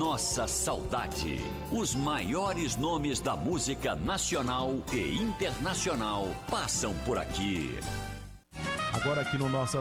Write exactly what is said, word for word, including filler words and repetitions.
nossa saudade. Os maiores nomes da música nacional e internacional passam por aqui. Agora aqui no nossa